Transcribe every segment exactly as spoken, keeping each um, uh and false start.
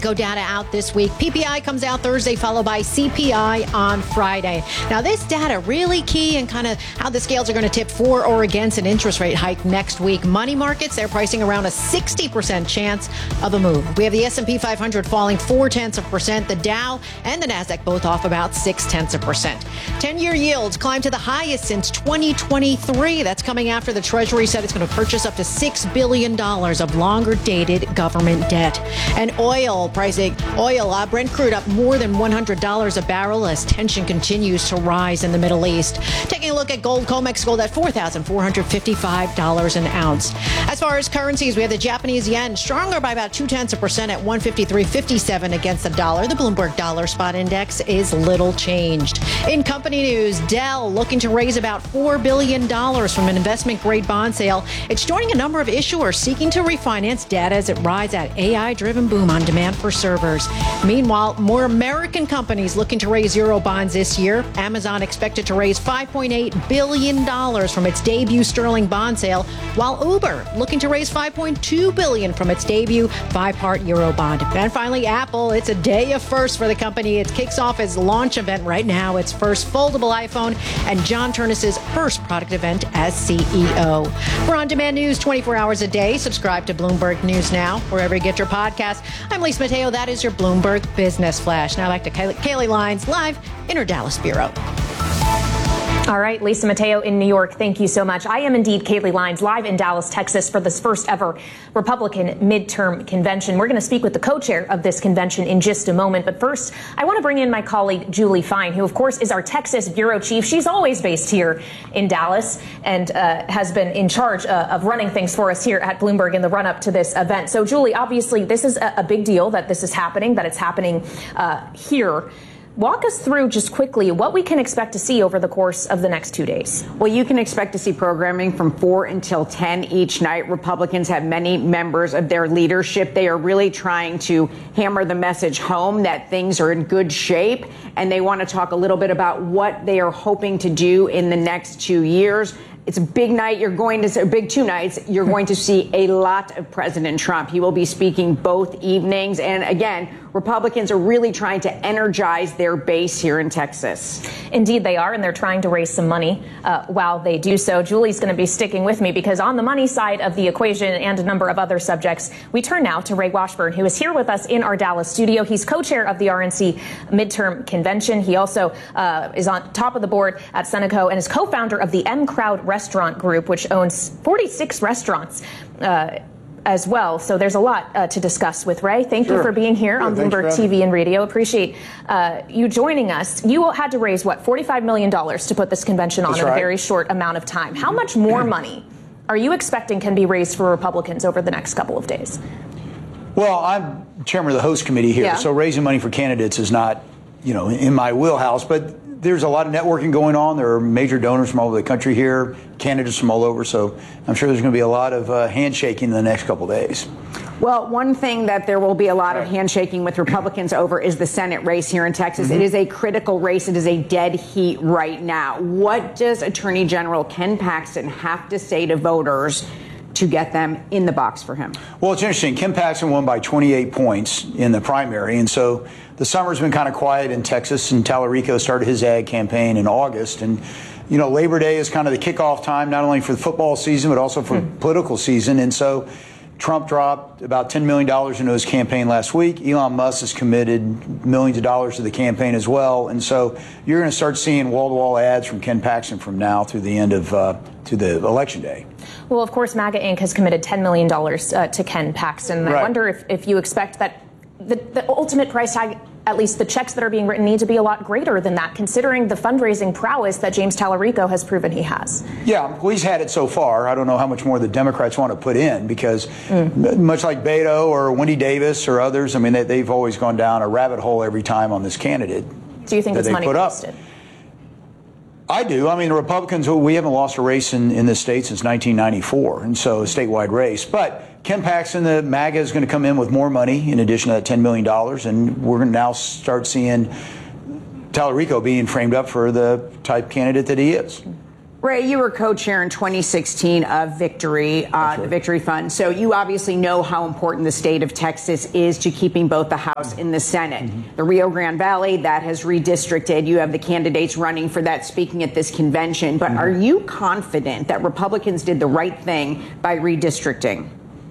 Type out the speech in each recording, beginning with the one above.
Eco data out this week. P P I comes out Thursday, followed by C P I on Friday. Now, this data really key in kind of how the scales are going to tip for or against an interest rate hike next week. Money markets, they're pricing around a sixty percent chance of a move. We have the S and P five hundred falling four tenths of a percent. The Dow and the Nasdaq both off about six tenths of a percent. ten-year yields climbed to the highest since twenty twenty-three. That's coming after the Treasury said it's going to purchase up to six billion dollars of longer-dated government debt. And oil pricing, oil, uh, Brent crude up more than one hundred dollars a barrel as tension continues to rise in the Middle East. Taking a look at gold, COMEX gold at four thousand four hundred fifty-five dollars an ounce. As far as currencies, we have the Japanese yen stronger by about two tenths of a percent at one fifty-three fifty-seven against the dollar. The Bloomberg Dollar Spot Index is little changed. In company news, Dell looking to raise about four billion dollars from an investment-grade bond sale. It's joining a number of issuers seeking to refinance debt as it rides at A I-driven boom on demand for servers. Meanwhile, more American companies looking to raise euro bonds this year. Amazon expected to raise five point eight billion dollars from its debut sterling bond sale, while Uber looking to raise five point two billion dollars from its debut five-part euro bond. And finally, Apple, it's a day of firsts for the company. It kicks off its launch event right now, its first foldable iPhone, and John Ternus's first product event as C E O. For on-demand news twenty-four hours a day, subscribe to Bloomberg News Now, wherever you get your podcast. I'm Lisa Mateo. That is your Bloomberg Business Flash. Now back to Kaylee, Kaylee Lyons, live in her Dallas bureau. All right, Lisa Mateo in New York, thank you so much. I am indeed Kaylee Lyons, live in Dallas, Texas, for this first ever Republican midterm convention. We're going to speak with the co-chair of this convention in just a moment. But first, I want to bring in my colleague, Julie Fine, who, of course, is our Texas bureau chief. She's always based here in Dallas and uh, has been in charge uh, of running things for us here at Bloomberg in the run-up to this event. So, Julie, obviously, this is a, a big deal that this is happening, that it's happening uh, here. Walk us through just quickly what we can expect to see over the course of the next two days. Well, you can expect to see programming from four until ten each night. Republicans have many members of their leadership. They are really trying to hammer the message home that things are in good shape, and they want to talk a little bit about what they are hoping to do in the next two years. It's a big night. You're going to see, big two nights. You're going to see a lot of President Trump. He will be speaking both evenings. And again, Republicans are really trying to energize their base here in Texas. Indeed, they are, and they're trying to raise some money uh, while they do so. Julie's going to be sticking with me because on the money side of the equation and a number of other subjects, we turn now to Ray Washburn, who is here with us in our Dallas studio. He's co-chair of the R N C midterm convention. He also uh, is on top of the board at Seneco and is co-founder of the M Crowd Restaurant Group, which owns forty-six restaurants uh, as well. So there's a lot uh, to discuss with Ray. Thank sure. you for being here yeah, on Bloomberg T V and radio. Appreciate uh, you joining us. You had to raise, what, forty-five million dollars to put this convention on That's in right. a very short amount of time. How much more money are you expecting can be raised for Republicans over the next couple of days? Well, I'm chairman of the host committee here, yeah. so raising money for candidates is not, you know, in my wheelhouse, but there's a lot of networking going on. There are major donors from all over the country here, candidates from all over. So I'm sure there's going to be a lot of uh, handshaking in the next couple of days. Well, one thing that there will be a lot of handshaking with Republicans over is the Senate race here in Texas. Mm-hmm. It is a critical race. It is a dead heat right now. What does Attorney General Ken Paxton have to say to voters to get them in the box for him? Well, it's interesting. Ken Paxton won by twenty-eight points in the primary. And so the summer's been kind of quiet in Texas, and Tallarico started his ad campaign in August. And, you know, Labor Day is kind of the kickoff time, not only for the football season, but also for mm. political season. And so Trump dropped about ten million dollars into his campaign last week. Elon Musk has committed millions of dollars to the campaign as well. And so you're going to start seeing wall-to-wall ads from Ken Paxton from now through the end of uh, to the election day. Well, of course, MAGA Incorporated has committed ten million dollars uh, to Ken Paxton. Right. I wonder if, if you expect that the, the ultimate price tag, at least the checks that are being written, need to be a lot greater than that, considering the fundraising prowess that James Tallarico has proven he has. Yeah, well, he's had it so far. I don't know how much more the Democrats want to put in because mm. much like Beto or Wendy Davis or others, I mean, they, they've always gone down a rabbit hole every time on this candidate. Do you think it's money wasted? I do. I mean, the Republicans, we haven't lost a race in, in this state since nineteen ninety-four, and so a statewide race. But Ken Paxton, the MAGA, is going to come in with more money in addition to that ten million dollars, and we're going to now start seeing Tallarico being framed up for the type candidate that he is. Ray, you were co-chair in twenty sixteen of Victory, uh, right. the Victory Fund. So you obviously know how important the state of Texas is to keeping both the House and the Senate. Mm-hmm. The Rio Grande Valley, that has redistricted. You have the candidates running for that speaking at this convention. But mm-hmm. are you confident that Republicans did the right thing by redistricting?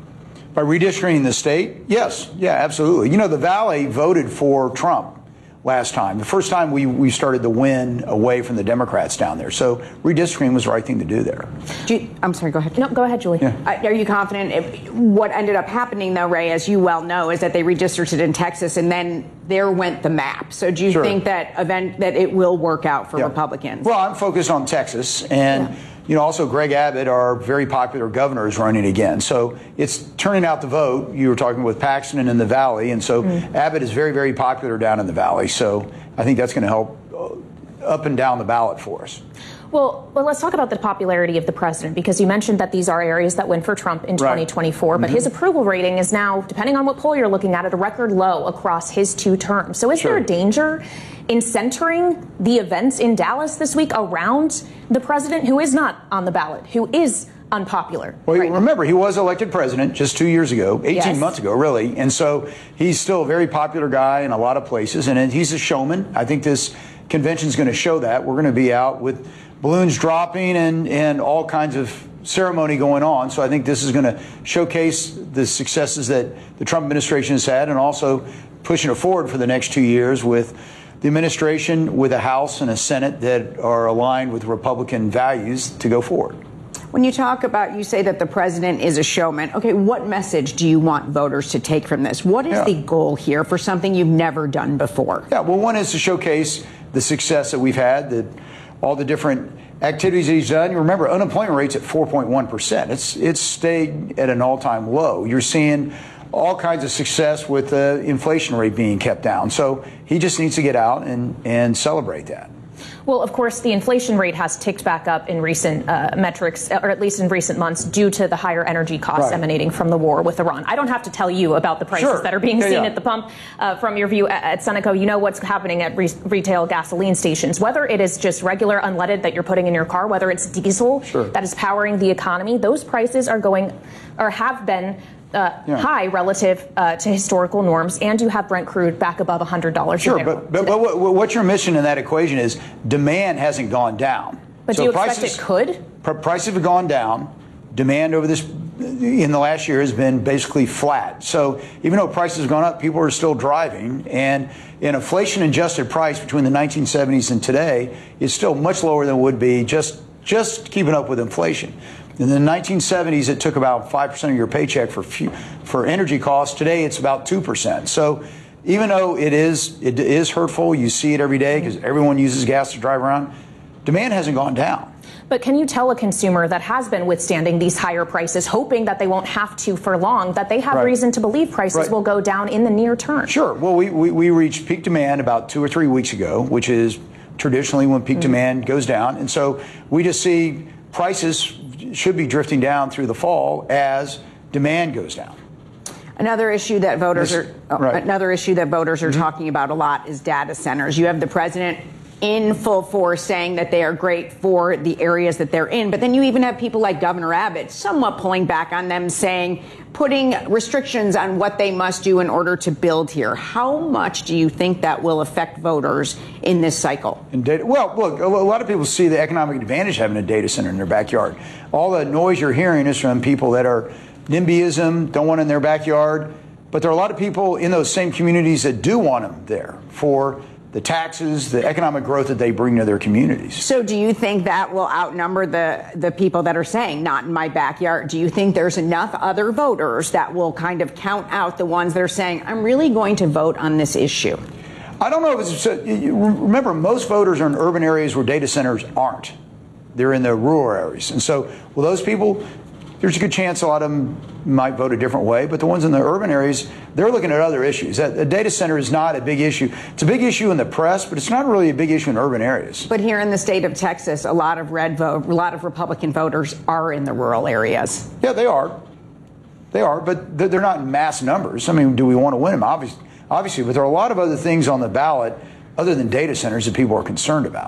By redistricting the state? Yes. Yeah, absolutely. You know, the Valley voted for Trump last time. The first time we, we started to win away from the Democrats down there. So redistricting was the right thing to do there. Do you, I'm sorry, go ahead. No, go ahead, Julie. Yeah. Uh, are you confident? If, what ended up happening, though, Ray, as you well know, is that they redistricted in Texas and then there went the map. So do you sure. think that event that it will work out for yeah. Republicans? Well, I'm focused on Texas and yeah. you know, also Greg Abbott, our very popular governor, is running again. So it's turning out the vote. You were talking with Paxton in the Valley, and so mm. Abbott is very, very popular down in the Valley. So I think that's going to help up and down the ballot for us. Well, well, let's talk about the popularity of the president, because you mentioned that these are areas that went for Trump in twenty twenty-four, right. but mm-hmm. his approval rating is now, depending on what poll you're looking at, at a record low across his two terms. So is sure. there a danger in centering the events in Dallas this week around the president, who is not on the ballot, who is unpopular? Well, right remember, he was elected president just two years ago, eighteen yes. months ago, really. And so he's still a very popular guy in a lot of places, and he's a showman. I think this convention is going to show that. We're going to be out with balloons dropping and, and all kinds of ceremony going on. So I think this is going to showcase the successes that the Trump administration has had, and also pushing it forward for the next two years with the administration, with a House and a Senate that are aligned with Republican values to go forward. When you talk about, you say that the president is a showman. Okay, what message do you want voters to take from this? What is yeah. the goal here for something you've never done before? Yeah, well, one is to showcase the success that we've had, that all the different activities that he's done. You remember, unemployment rate's at four point one percent. It's it's stayed at an all-time low. You're seeing all kinds of success with the inflation rate being kept down. So he just needs to get out and, and celebrate that. Well, of course, the inflation rate has ticked back up in recent uh, metrics, or at least in recent months, due to the higher energy costs right. emanating from the war with Iran. I don't have to tell you about the prices sure. that are being yeah, seen yeah. at the pump uh, from your view at, at Sunoco. You know what's happening at re- retail gasoline stations, whether it is just regular unleaded that you're putting in your car, whether it's diesel sure. that is powering the economy. Those prices are going, or have been, Uh, yeah. high relative uh, to historical norms, and you have Brent crude back above one hundred dollars sure, a barrel. But, but, but what, what you're missing in that equation is demand hasn't gone down. But so do you prices, expect it could? Pr- prices have gone down. Demand over this in the last year has been basically flat. So even though prices have gone up, people are still driving, and an inflation-adjusted price between the nineteen seventies and today is still much lower than it would be just just keeping up with inflation. In the nineteen seventies, it took about five percent of your paycheck for for energy costs. Today, it's about two percent. So even though it is it is hurtful, you see it every day because everyone uses gas to drive around, demand hasn't gone down. But can you tell a consumer that has been withstanding these higher prices, hoping that they won't have to for long, that they have right. reason to believe prices right. will go down in the near term? Sure. Well, we, we, we reached peak demand about two or three weeks ago, which is traditionally when peak mm-hmm. demand goes down. And so we just see prices should be drifting down through the fall as demand goes down. Another issue that voters this, are oh, right. another issue that voters are mm-hmm. talking about a lot is data centers. You have the president in full force saying that they are great for the areas that they're in, but then you even have people like Governor Abbott somewhat pulling back on them, saying, putting restrictions on what they must do in order to build here. How much do you think that will affect voters in this cycle? In data, well, look, a lot of people see the economic advantage having a data center in their backyard. All the noise you're hearing is from people that are NIMBYism, don't want it in their backyard, but there are a lot of people in those same communities that do want them there for the taxes, the economic growth that they bring to their communities. So do you think that will outnumber the, the people that are saying, not in my backyard? Do you think there's enough other voters that will kind of count out the ones that are saying, I'm really going to vote on this issue? I don't know if it's, remember, most voters are in urban areas where data centers aren't. They're in the rural areas. And so, well, those people, there's a good chance a lot of them might vote a different way, but the ones in the urban areas, they're looking at other issues. A data center is not a big issue. It's a big issue in the press, but it's not really a big issue in urban areas. But here in the state of Texas, a lot of red vote, a lot of Republican voters are in the rural areas. Yeah, they are. They are, but they're not in mass numbers. I mean, do we want to win them? Obviously, obviously, but there are a lot of other things on the ballot other than data centers that people are concerned about.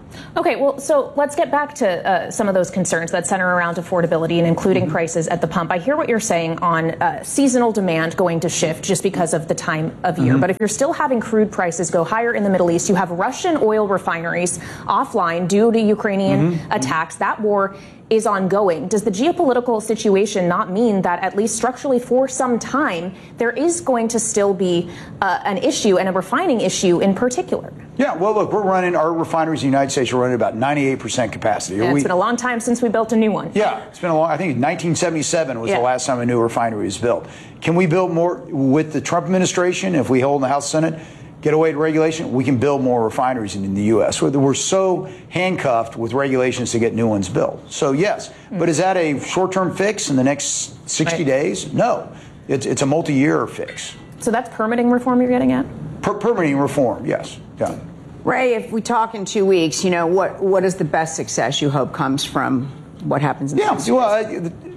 Okay, well, so let's get back to uh, some of those concerns that center around affordability and including mm-hmm. prices at the pump. I hear what you're saying on uh, seasonal demand going to shift just because of the time of year. Mm-hmm. But if you're still having crude prices go higher in the Middle East, you have Russian oil refineries offline due to Ukrainian mm-hmm. attacks. That war is ongoing. Does the geopolitical situation not mean that, at least structurally for some time, there is going to still be uh, an issue, and a refining issue in particular? Yeah, well, look, we're running, our refineries in the United States are running about ninety-eight percent capacity. Yeah, it's we, been a long time since we built a new one. Yeah, it's been a long, I think nineteen seventy-seven was yeah. the last time a new refinery was built. Can we build more with the Trump administration? If we hold in the House Senate, get away with regulation, we can build more refineries in the U S. We're so handcuffed with regulations to get new ones built. So, yes. Mm. But is that a short-term fix in the next sixty right. days? No. It's, it's a multi-year fix. So that's permitting reform you're getting at? Per- permitting reform, yes. Yeah. Ray, if we talk in two weeks, you know, what, what is the best success you hope comes from what happens in the Yeah, next well, I,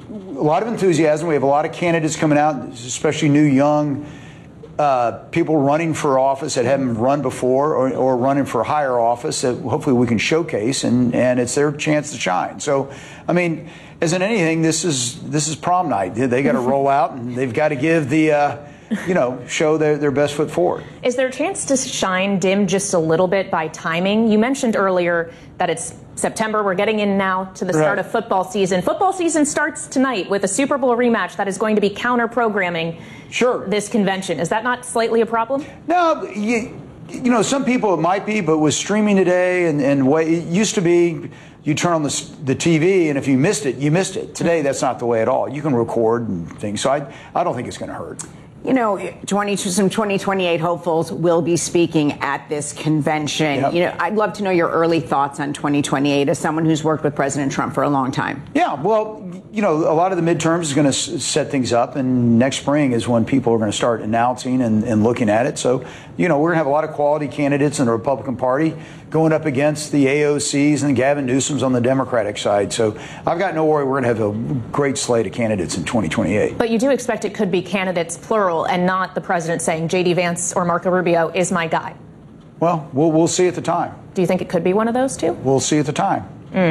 a lot of enthusiasm. We have a lot of candidates coming out, especially new, young Uh, people running for office that haven't run before, or, or running for higher office that hopefully we can showcase, and, and it's their chance to shine. So, I mean, as in anything, this is this is prom night. They got to roll out, and they've got to give the, uh, you know, show their, their best foot forward. Is there a chance to shine dim just a little bit by timing? You mentioned earlier that it's September. We're getting in now to the start right. of football season. Football season starts tonight with a Super Bowl rematch that is going to be counter-programming sure. this convention. Is that not slightly a problem? No, you, you know, some people it might be, but with streaming today and, and what it used to be, you turn on the, the T V, and if you missed it, you missed it. Today, that's not the way at all. You can record and things, so I, I don't think it's going to hurt. You know, twenty, some twenty twenty-eight hopefuls will be speaking at this convention. Yep. You know, I'd love to know your early thoughts on twenty twenty-eight as someone who's worked with President Trump for a long time. Yeah, well, you know, a lot of the midterms is going to s- set things up, and next spring is when people are going to start announcing and, and looking at it. So, you know, we're going to have a lot of quality candidates in the Republican Party going up against the A O Cs and Gavin Newsom's on the Democratic side. So I've got no worry. We're going to have a great slate of candidates in twenty twenty-eight. But you do expect it could be candidates plural and not the president saying J D Vance or Marco Rubio is my guy. Well, we'll we'll see at the time. Do you think it could be one of those two? We'll see at the time.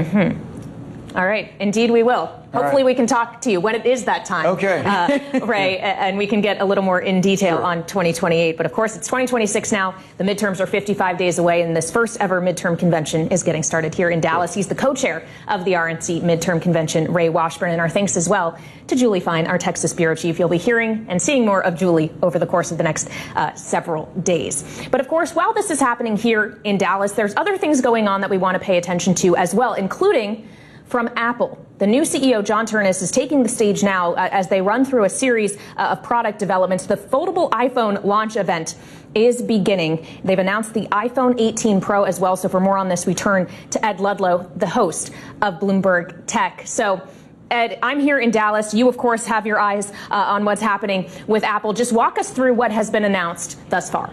Mm-hmm. All right. Indeed, we will. Hopefully right. we can talk to you when it is that time. Okay. uh, Ray, and we can get a little more in detail sure. on twenty twenty-eight. But of course, it's twenty twenty-six now. The midterms are fifty-five days away, and this first ever midterm convention is getting started here in Dallas. He's the co-chair of the R N C Midterm Convention, Ray Washburn. And our thanks as well to Julie Fine, our Texas bureau chief. You'll be hearing and seeing more of Julie over the course of the next uh, several days. But of course, while this is happening here in Dallas, there's other things going on that we want to pay attention to as well, including from Apple. The new C E O, John Ternus, is taking the stage now uh, as they run through a series uh, of product developments. The foldable iPhone launch event is beginning. They've announced the iPhone eighteen Pro as well. So for more on this, we turn to Ed Ludlow, the host of Bloomberg Tech. So Ed, I'm here in Dallas. You, of course, have your eyes uh, on what's happening with Apple. Just walk us through what has been announced thus far.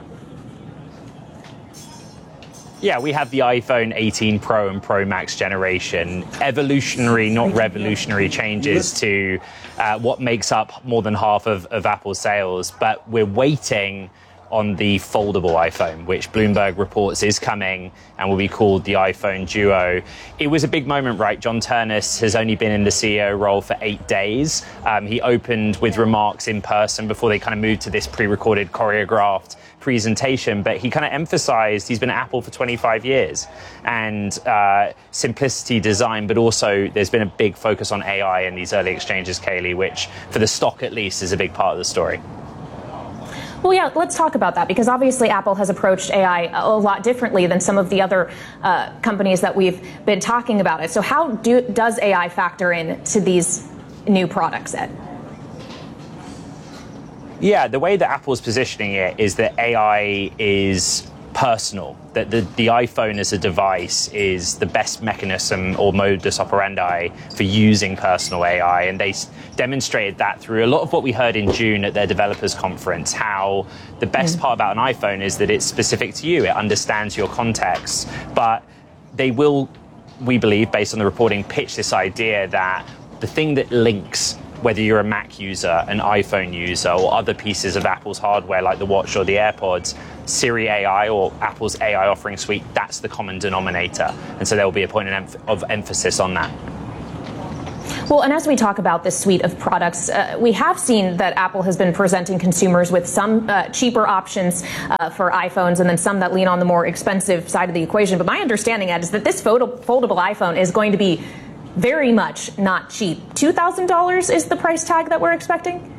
Yeah, we have the iPhone eighteen Pro and Pro Max generation. Evolutionary, not revolutionary changes to uh, what makes up more than half of, of Apple's sales. But we're waiting on the foldable iPhone, which Bloomberg reports is coming and will be called the iPhone Duo. It was a big moment, right? John Ternus has only been in the C E O role for eight days. Um, he opened with remarks in person before they kind of moved to this pre-recorded, choreographed presentation, but he kind of emphasized he's been at Apple for twenty-five years and uh, simplicity, design, but also there's been a big focus on A I in these early exchanges, Kaylee, which for the stock at least is a big part of the story. Well, yeah, let's talk about that, because obviously Apple has approached A I a lot differently than some of the other uh, companies that we've been talking about it. So how do, does A I factor in to these new products, Ed? Yeah, the way that Apple's positioning it is that A I is personal, that the, the iPhone as a device is the best mechanism or modus operandi for using personal A I. And they s- demonstrated that through a lot of what we heard in June at their developers conference, how the best mm. part about an iPhone is that it's specific to you. It understands your context. But they will, we believe, based on the reporting, pitch this idea that the thing that links whether you're a Mac user, an iPhone user, or other pieces of Apple's hardware like the Watch or the AirPods, Siri A I or Apple's A I offering suite, that's the common denominator. And so there will be a point of emphasis on that. Well, and as we talk about this suite of products, uh, we have seen that Apple has been presenting consumers with some uh, cheaper options uh, for iPhones and then some that lean on the more expensive side of the equation. But my understanding, Ed, is that this fold- foldable iPhone is going to be very much not cheap. two thousand dollars is the price tag that we're expecting?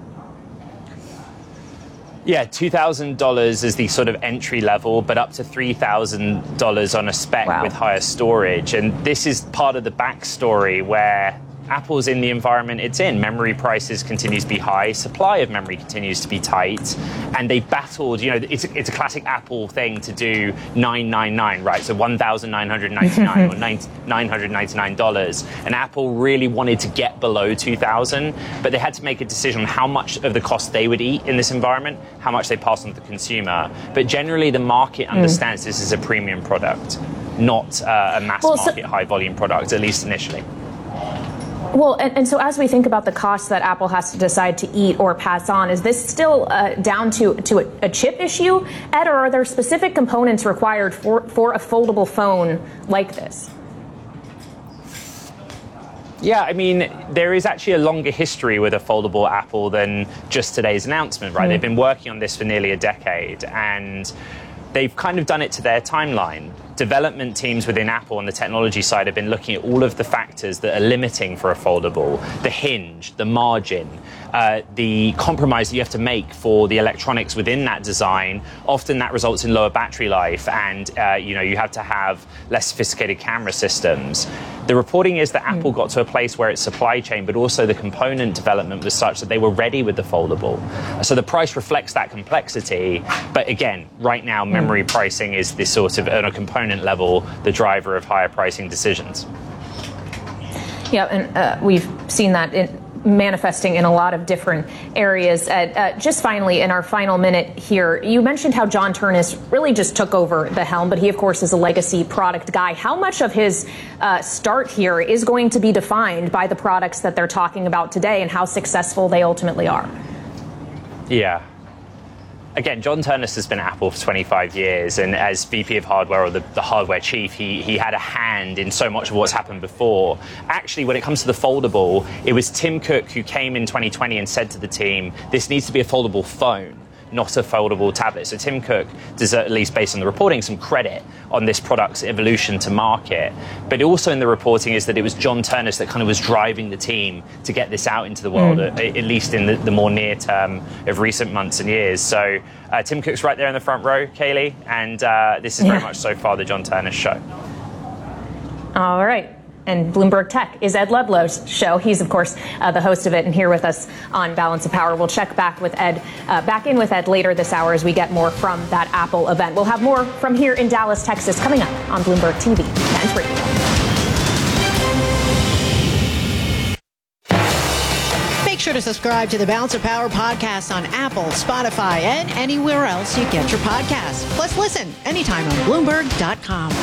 Yeah, two thousand dollars is the sort of entry level, but up to three thousand dollars on a spec wow. with higher storage. And this is part of the backstory where Apple's in the environment it's in. Memory prices continue to be high. Supply of memory continues to be tight. And they battled, you know, it's, it's a classic Apple thing to do nine ninety-nine, right? So one thousand nine hundred ninety-nine dollars or nine hundred ninety-nine dollars. And Apple really wanted to get below two thousand dollars, but they had to make a decision on how much of the cost they would eat in this environment, how much they pass on to the consumer. But generally, the market mm. understands this is a premium product, not uh, a mass well, market, so- high volume product, at least initially. Well, and, and so as we think about the costs that Apple has to decide to eat or pass on, is this still uh, down to, to a, a chip issue, Ed, or are there specific components required for, for a foldable phone like this? Yeah, I mean, there is actually a longer history with a foldable Apple than just today's announcement, right? Mm. They've been working on this for nearly a decade, and they've kind of done it to their timeline. Development teams within Apple on the technology side have been looking at all of the factors that are limiting for a foldable, the hinge, the margin, uh, the compromise that you have to make for the electronics within that design. Often that results in lower battery life, and uh, you know, you have to have less sophisticated camera systems. The reporting is that Apple got to a place where its supply chain, but also the component development was such that they were ready with the foldable. So the price reflects that complexity. But again, right now, memory pricing is this sort of, on a component level, the driver of higher pricing decisions. Yeah, and uh, we've seen that in manifesting in a lot of different areas. Uh, uh, just finally, in our final minute here, you mentioned how John Ternus really just took over the helm, but he, of course, is a legacy product guy. How much of his uh, start here is going to be defined by the products that they're talking about today and how successful they ultimately are? Yeah. Again, John Ternus has been at Apple for twenty-five years, and as V P of hardware, or the, the hardware chief, he, he had a hand in so much of what's happened before. Actually, when it comes to the foldable, it was Tim Cook who came in twenty twenty and said to the team, this needs to be a foldable phone, not a foldable tablet. So Tim Cook deserves, at least based on the reporting, some credit on this product's evolution to market. But also in the reporting is that it was John Ternus that kind of was driving the team to get this out into the world, mm. at, at least in the, the more near term of recent months and years. So uh, Tim Cook's right there in the front row, Kaylee, and uh, this is very yeah. much so far the John Ternus show. All right. And Bloomberg Tech is Ed Ludlow's show. He's, of course, uh, the host of it and here with us on Balance of Power. We'll check back with Ed, uh, back in with Ed later this hour as we get more from that Apple event. We'll have more from here in Dallas, Texas, coming up on Bloomberg T V and Radio. Make sure to subscribe to the Balance of Power podcast on Apple, Spotify, and anywhere else you get your podcasts. Plus, listen anytime on Bloomberg dot com.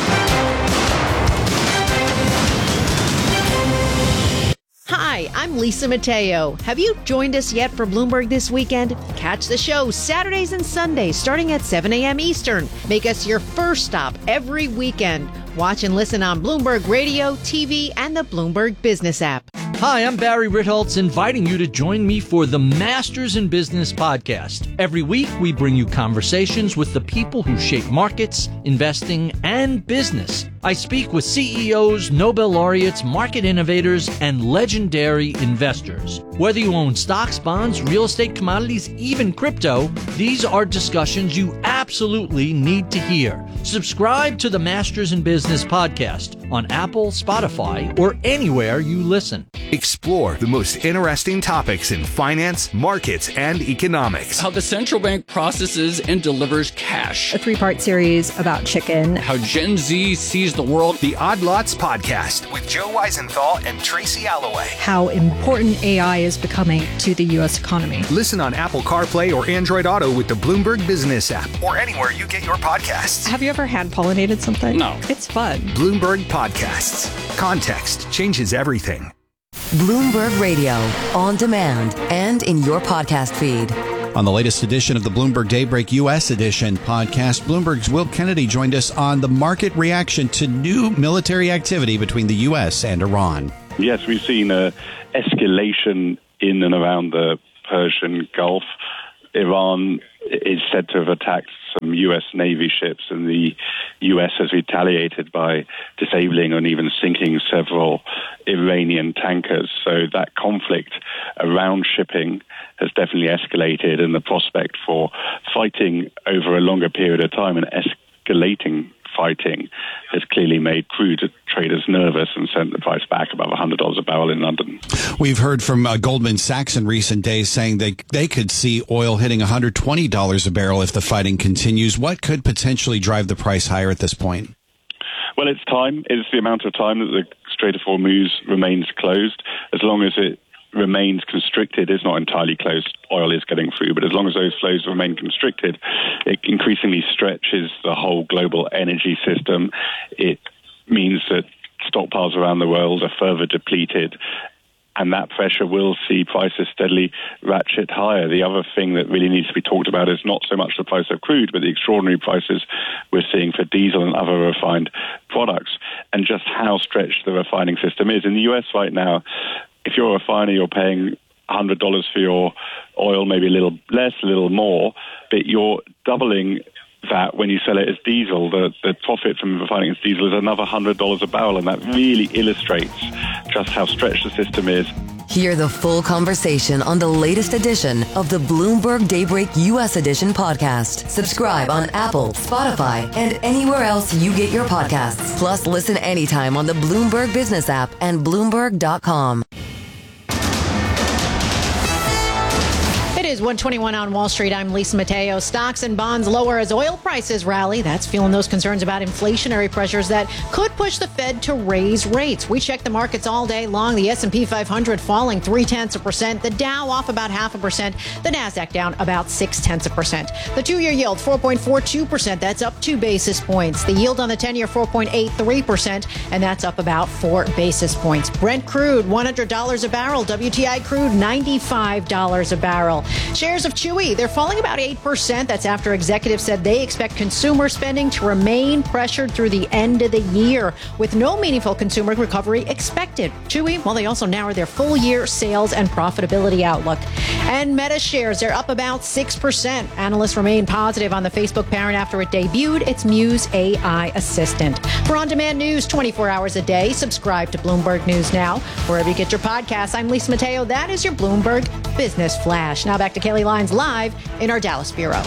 Hi, I'm Lisa Mateo. Have you joined us yet for Bloomberg This Weekend? Catch the show Saturdays and Sundays starting at seven a.m. Eastern. Make us your first stop every weekend. Watch and listen on Bloomberg Radio, T V, and the Bloomberg Business app. Hi, I'm Barry Ritholtz, inviting you to join me for the Masters in Business podcast. Every week, we bring you conversations with the people who shape markets, investing, and business. I speak with C E Os, Nobel laureates, market innovators, and legendary investors. Whether you own stocks, bonds, real estate, commodities, even crypto, these are discussions you absolutely need to hear. Subscribe to the Masters in Business podcast on Apple, Spotify, or anywhere you listen. Explore the most interesting topics in finance, markets, and economics. How the central bank processes and delivers cash. A three-part series about chicken. How Gen Z sees the world. The Odd Lots podcast with Joe Weisenthal and Tracy Alloway. How important A I is becoming to the U S economy. Listen on Apple CarPlay or Android Auto with the Bloomberg Business app or anywhere you get your podcasts. Have you ever hand-pollinated something? No. It's fun. Bloomberg Podcasts. Context changes everything. Bloomberg Radio, on demand and in your podcast feed. On the latest edition of the Bloomberg Daybreak U S Edition podcast, Bloomberg's Will Kennedy joined us on the market reaction to new military activity between the U S and Iran. Yes, we've seen an escalation in and around the Persian Gulf. Iran is said to have attacked some U S Navy ships, and the U S has retaliated by disabling and even sinking several Iranian tankers. So that conflict around shipping has definitely escalated, and the prospect for fighting over a longer period of time and escalating fighting has clearly made crude traders nervous and sent the price back above one hundred dollars a barrel in London. We've heard from uh, Goldman Sachs in recent days saying they, they could see oil hitting one hundred twenty dollars a barrel if the fighting continues. What could potentially drive the price higher at this point? Well, it's time. It's the amount of time that the Strait of Hormuz remains closed. As long as it remains constricted, it's not entirely closed, oil is getting through, but as long as those flows remain constricted, it increasingly stretches the whole global energy system. It means that stockpiles around the world are further depleted, and that pressure will see prices steadily ratchet higher. The other thing that really needs to be talked about is not so much the price of crude, but the extraordinary prices we're seeing for diesel and other refined products, and just how stretched the refining system is. In the U S right now, if you're a refiner, you're paying one hundred dollars for your oil, maybe a little less, a little more, but you're doubling that when you sell it as diesel. The, the profit from refining as diesel is another one hundred dollars a barrel, and that really illustrates just how stretched the system is. Hear the full conversation on the latest edition of the Bloomberg Daybreak U S Edition podcast. Subscribe on Apple, Spotify, and anywhere else you get your podcasts. Plus, listen anytime on the Bloomberg Business app and Bloomberg dot com. It is one twenty-one on Wall Street. I'm Lisa Mateo. Stocks and bonds lower as oil prices rally. That's fueling those concerns about inflationary pressures that could push the Fed to raise rates. We check the markets all day long. The S and P five hundred falling three tenths of a percent. The Dow off about half a percent. The Nasdaq down about six tenths of a percent. The two-year yield four point four two percent. That's up two basis points. The yield on the ten-year four point eight three percent, and that's up about four basis points. Brent crude one hundred dollars a barrel. W T I crude ninety-five dollars a barrel. Shares of Chewy, they're falling about eight percent. That's after executives said they expect consumer spending to remain pressured through the end of the year, with no meaningful consumer recovery expected. Chewy, well, they also narrowed their full year sales and profitability outlook. And Meta shares, they're up about six percent. Analysts remain positive on the Facebook parent after it debuted its Muse A I assistant. For on-demand news twenty-four hours a day, subscribe to Bloomberg News Now, wherever you get your podcasts. I'm Lisa Mateo. That is your Bloomberg Business Flash. Now back to Kelly Lyons live in our Dallas bureau.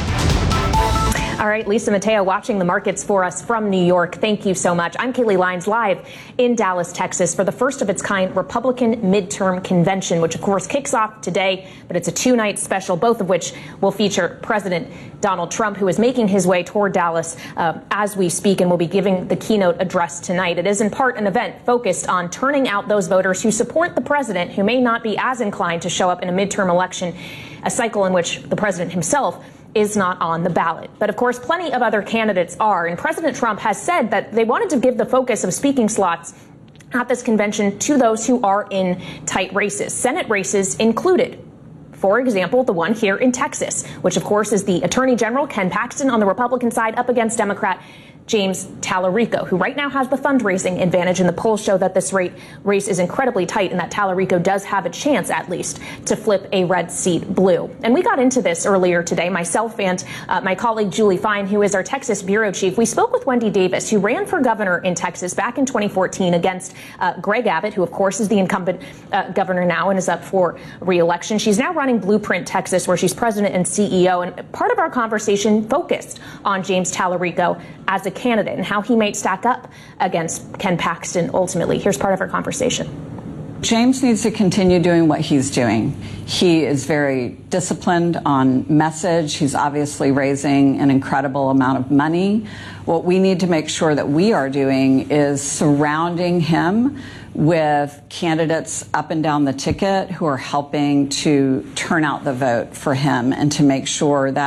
All right, Lisa Mateo watching the markets for us from New York. Thank you so much. I'm Kaylee Lyons live in Dallas, Texas for the first of its kind Republican midterm convention, which of course kicks off today, but it's a two-night special, both of which will feature President Donald Trump, who is making his way toward Dallas uh, as we speak and will be giving the keynote address tonight. It is in part an event focused on turning out those voters who support the president, who may not be as inclined to show up in a midterm election, a cycle in which the president himself is not on the ballot. But of course, plenty of other candidates are. And President Trump has said that they wanted to give the focus of speaking slots at this convention to those who are in tight races, Senate races included. For example, the one here in Texas, which of course is the Attorney General Ken Paxton on the Republican side up against Democrat James Tallarico, who right now has the fundraising advantage, and the polls show that this rate, race is incredibly tight and that Tallarico does have a chance, at least, to flip a red seat blue. And we got into this earlier today, myself and uh, my colleague Julie Fine, who is our Texas bureau chief. We spoke with Wendy Davis, who ran for governor in Texas back in twenty fourteen against uh, Greg Abbott, who of course is the incumbent uh, governor now and is up for re-election. She's now running Blueprint Texas, where she's president and C E O. And part of our conversation focused on James Tallarico as a candidate and how he might stack up against Ken Paxton ultimately. Here's part of our conversation. James needs to continue doing what he's doing. He is very disciplined on message. He's obviously raising an incredible amount of money. What we need to make sure that we are doing is surrounding him with candidates up and down the ticket who are helping to turn out the vote for him and to make sure that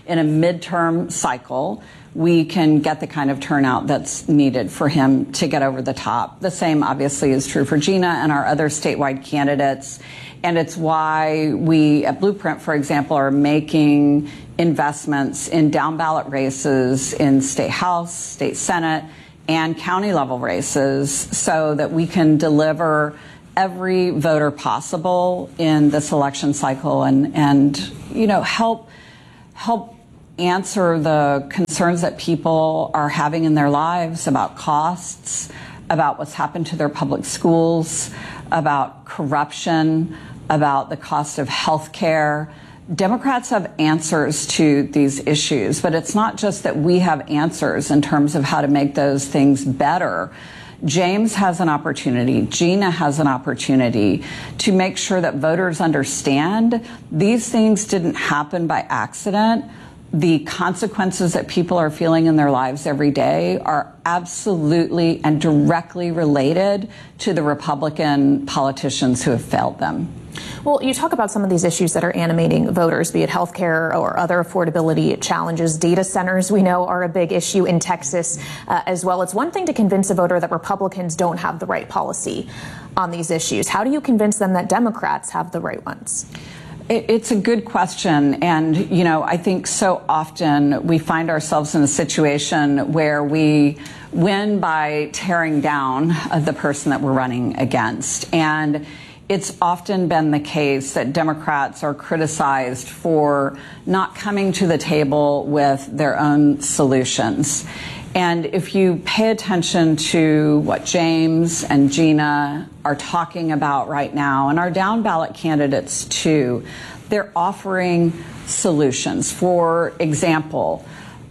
in a midterm cycle, we can get the kind of turnout that's needed for him to get over the top. The same, obviously, is true for Gina and our other statewide candidates. And it's why we at Blueprint, for example, are making investments in down ballot races in state house, state senate, and county level races so that we can deliver every voter possible in this election cycle and, and you know, help help answer the concerns that people are having in their lives about costs, about what's happened to their public schools, about corruption, about the cost of health care. Democrats have answers to these issues, but it's not just that we have answers in terms of how to make those things better. James has an opportunity, Gina has an opportunity to make sure that voters understand these things didn't happen by accident. The consequences that people are feeling in their lives every day are absolutely and directly related to the Republican politicians who have failed them. Well, you talk about some of these issues that are animating voters, be it healthcare or other affordability challenges. Data centers, we know, are a big issue in Texas uh, as well. It's one thing to convince a voter that Republicans don't have the right policy on these issues. How do you convince them that Democrats have the right ones? It's a good question. And, you know, I think so often we find ourselves in a situation where we win by tearing down the person that we're running against. And it's often been the case that Democrats are criticized for not coming to the table with their own solutions. And if you pay attention to what James and Gina are talking about right now, and our down ballot candidates too, they're offering solutions. For example,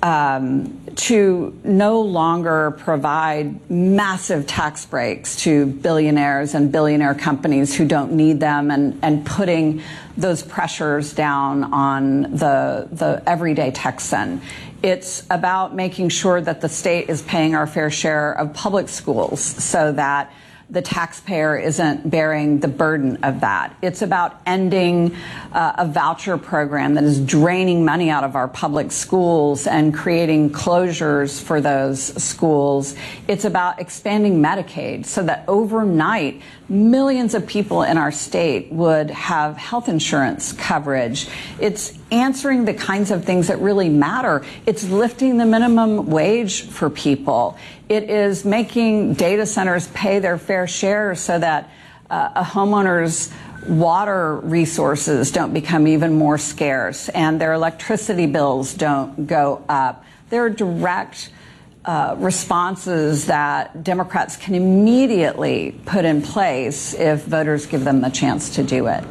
um, to no longer provide massive tax breaks to billionaires and billionaire companies who don't need them, and, and putting those pressures down on the, the everyday Texan. It's about making sure that the state is paying our fair share of public schools so that the taxpayer isn't bearing the burden of that. It's about ending uh, a voucher program that is draining money out of our public schools and creating closures for those schools. It's about expanding Medicaid so that overnight millions of people in our state would have health insurance coverage. It's answering the kinds of things that really matter. It's lifting the minimum wage for people. It is making data centers pay their fair share so that uh, a homeowner's water resources don't become even more scarce and their electricity bills don't go up. There are direct Uh, responses that Democrats can immediately put in place if voters give them the chance to do it.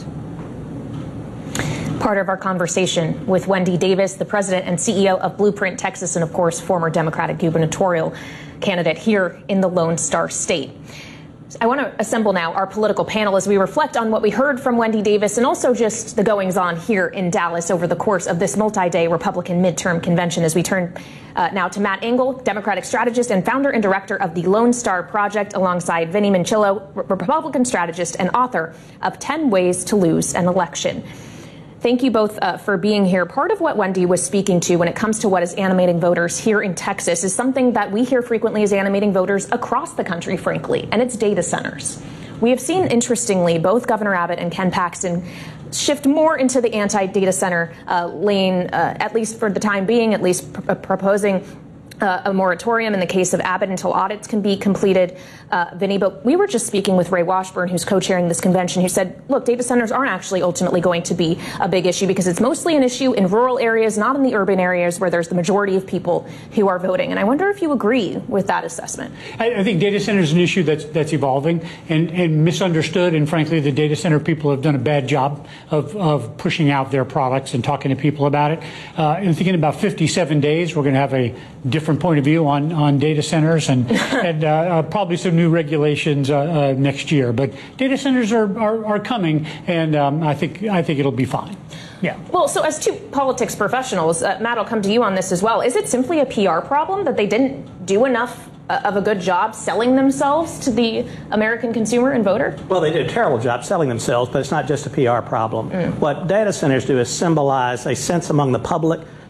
Part of our conversation with Wendy Davis, the president and C E O of Blueprint Texas, and of course, former Democratic gubernatorial candidate here in the Lone Star State. I want to assemble now our political panel as we reflect on what we heard from Wendy Davis and also just the goings on here in Dallas over the course of this multi-day Republican midterm convention. As we turn uh, now to Matt Engel, Democratic strategist and founder and director of the Lone Star Project, alongside Vinnie Minchillo, Republican strategist and author of ten ways to Lose an Election. Thank you both uh, for being here. Part of what Wendy was speaking to when it comes to what is animating voters here in Texas is something that we hear frequently is animating voters across the country, frankly, and it's data centers. We have seen, interestingly, both Governor Abbott and Ken Paxton shift more into the anti-data center uh, lane, uh, at least for the time being, at least pr- proposing Uh, a moratorium in the case of Abbott until audits can be completed, uh, Vinny. But we were just speaking with Ray Washburn, who's co-chairing this convention, who said, look, data centers aren't actually ultimately going to be a big issue because it's mostly an issue in rural areas, not in the urban areas where there's the majority of people who are voting. And I wonder if you agree with that assessment. I, I think data center is an issue that's that's evolving and, and misunderstood. And frankly, the data center people have done a bad job of, of pushing out their products and talking to people about it. Uh, and thinking about fifty-seven days, we're going to have a different point of view on, on data centers and, and uh, uh, probably some new regulations uh, uh, next year. But data centers are, are, are coming, and um, I think I think it'll be fine. Yeah. Well, so as two politics professionals, uh, Matt, I'll come to you on this as well. Is it simply a P R problem that they didn't do enough uh, of a good job selling themselves to the American consumer and voter? Well, they did a terrible job selling themselves, but it's not just a P R problem. Mm. What data centers do is symbolize a sense among the public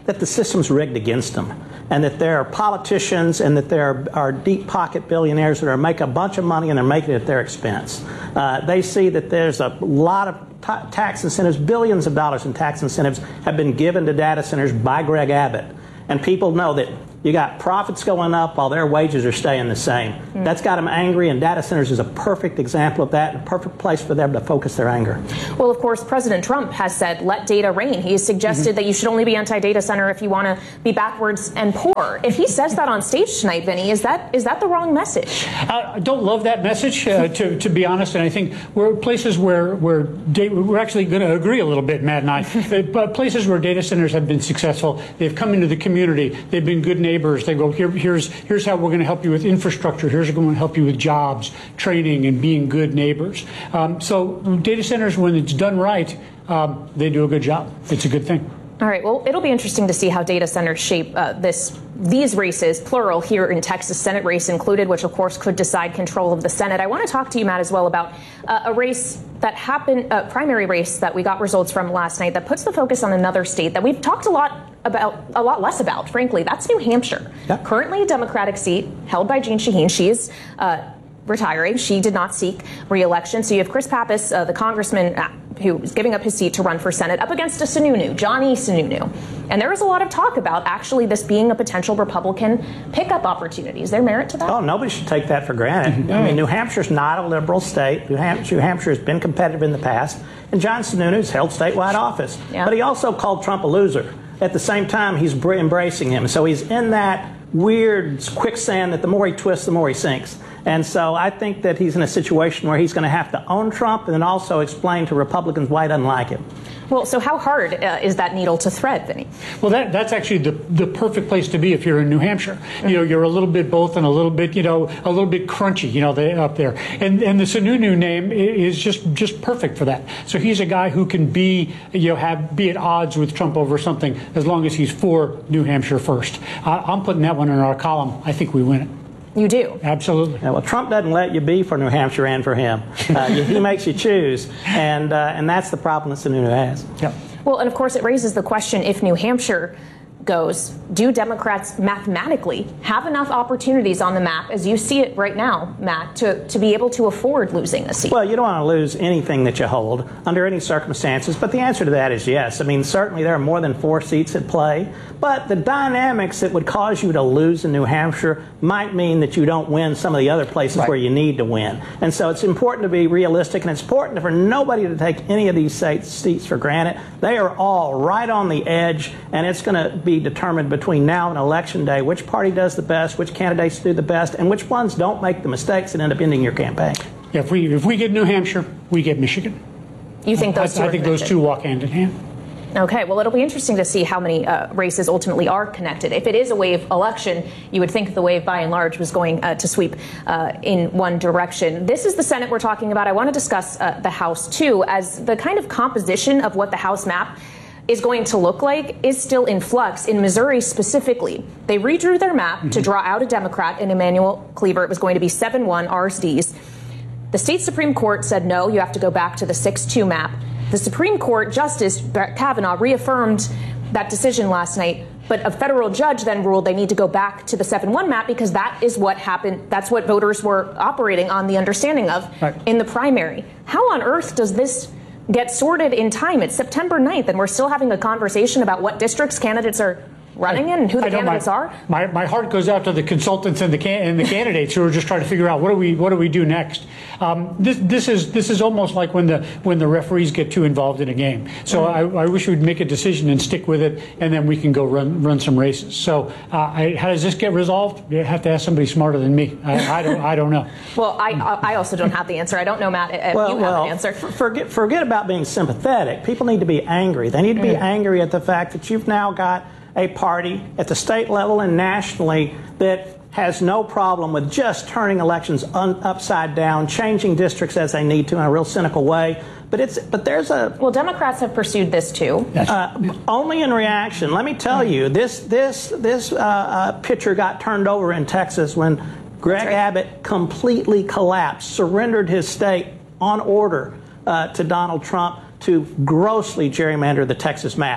that the system's rigged against them, and that there are politicians and that there are, are deep pocket billionaires that are making a bunch of money and they're making it at their expense. Uh, they see that there's a lot of t- tax incentives, billions of dollars in tax incentives have been given to data centers by Greg Abbott. And people know that you got profits going up while their wages are staying the same. Mm. That's got them angry, and data centers is a perfect example of that, and a perfect place for them to focus their anger. Well, of course, President Trump has said, let data reign. He has suggested mm-hmm. that you should only be anti-data center if you want to be backwards and poor. If he says that on stage tonight, Vinny, is that is that the wrong message? I don't love that message, uh, to, to be honest, and I think we're places where, where da- we're actually going to agree a little bit, Matt and I, but places where data centers have been successful, they've come into the community, they've been good neighbors, they go, here, here's here's how we're going to help you with infrastructure, here's how we're going to help you with jobs, training, and being good neighbors. Um, so data centers, when it's done right, um, they do a good job. It's a good thing. All right. Well, it'll be interesting to see how data centers shape uh, this these races, plural, here in Texas, Senate race included, which, of course, could decide control of the Senate. I want to talk to you, Matt, as well about uh, a race that happened, a primary race that we got results from last night that puts the focus on another state that we've talked a lot about, a lot less about, frankly. That's New Hampshire. Yep. Currently a Democratic seat held by Jeanne Shaheen. She is uh, retiring. She did not seek re-election. So you have Chris Pappas, uh, the congressman uh, who is giving up his seat to run for Senate, up against a Sununu, Johnny Sununu. And there was a lot of talk about actually this being a potential Republican pickup opportunity. Is there merit to that? Oh, nobody should take that for granted. Mm-hmm. I mean, New Hampshire's not a liberal state. New Hampshire, New Hampshire has been competitive in the past. And John Sununu has held statewide office. Yeah. But he also called Trump a loser. At the same time, he's br- embracing him. So he's in that weird quicksand that the more he twists, the more he sinks. And so I think that he's in a situation where he's going to have to own Trump and then also explain to Republicans why he doesn't like him. Well, so how hard uh, is that needle to thread, Vinny? Well, that, that's actually the, the perfect place to be if you're in New Hampshire. Mm-hmm. You know, you're a little bit both and a little bit, you know, a little bit crunchy, you know, they, up there. And and the Sununu name is just, just perfect for that. So he's a guy who can be, you know, have be at odds with Trump over something as long as he's for New Hampshire first. Uh, I'm putting that one in our column. I think we win it. You do? Absolutely. Yeah, well, Trump doesn't let you be for New Hampshire and for him. Uh, he makes you choose, and uh, and that's the problem that Sununu has. Yep. Well, and of course, it raises the question, if New Hampshire goes, do Democrats mathematically have enough opportunities on the map, as you see it right now, Matt, to, to be able to afford losing a seat? Well, you don't want to lose anything that you hold under any circumstances, but the answer to that is yes. I mean, certainly there are more than four seats at play, but the dynamics that would cause you to lose in New Hampshire might mean that you don't win some of the other places right. where you need to win. And so it's important to be realistic, and it's important for nobody to take any of these seats for granted. They are all right on the edge, and it's going to be determined between now and Election Day which party does the best, which candidates do the best, and which ones don't make the mistakes and end up ending your campaign. Yeah, if we if we get New Hampshire, we get Michigan. You think those I, two I are think connected? Those two walk hand in hand. Okay, well, it'll be interesting to see how many uh, races ultimately are connected. If it is a wave election, you would think the wave by and large was going uh, to sweep uh, in one direction. This is the Senate we're talking about. I want to discuss uh, the House, too, as the kind of composition of what the House map is going to look like is still in flux. In Missouri specifically, they redrew their map mm-hmm. to draw out a Democrat in Emanuel Cleaver. It was going to be seven one R S Ds. The state Supreme Court said no, you have to go back to the six two map. The Supreme Court Justice Brett Kavanaugh reaffirmed that decision last night, but a federal judge then ruled they need to go back to the seven one map because that is what happened. That's what voters were operating on the understanding of right. in the primary. How on earth does this get sorted in time? It's September ninth, and we're still having a conversation about what districts candidates are running in and who the candidates my, are. My my heart goes out to the consultants and the can, and the candidates who are just trying to figure out what do we what do we do next. Um, this this is this is almost like when the when the referees get too involved in a game. So mm-hmm. I, I wish we'd make a decision and stick with it, and then we can go run run some races. So uh, I, how does this get resolved? You have to ask somebody smarter than me. I, I don't I don't know. Well, I I also don't have the answer. I don't know, Matt, if well, you have well, an answer. Forget forget about being sympathetic. People need to be angry. They need to be mm-hmm. angry at the fact that you've now got a party at the state level and nationally that has no problem with just turning elections un- upside down, changing districts as they need to in a real cynical way. But it's but there's a well, Democrats have pursued this too. Uh, only in reaction. Let me tell you, this this this uh, uh, picture got turned over in Texas when Greg right. Abbott completely collapsed, surrendered his state on order uh, to Donald Trump to grossly gerrymander the Texas maps.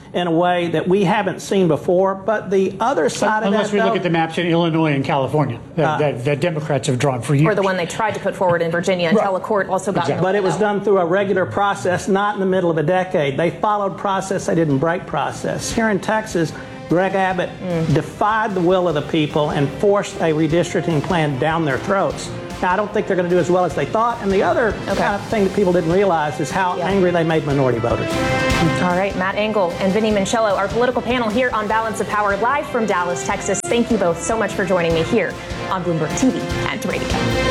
in a way that we haven't seen before. But the other side Unless of that, we though, look at the maps in Illinois and California that, Uh, that, that Democrats have drawn for years. Or the one they tried to put forward in Virginia until a court also got But it was done through a regular process, not in the middle of a decade. They followed process, they didn't break process. Here in Texas, Greg Abbott Mm. defied the will of the people and forced a redistricting plan down their throats. Now, I don't think they're going to do as well as they thought. And the other kind of thing that people didn't realize is how angry they made minority voters. All right, Matt Engel and Vinny Minchello, our political panel here on Balance of Power, live from Dallas, Texas. Thank you both so much for joining me here on Bloomberg T V and radio.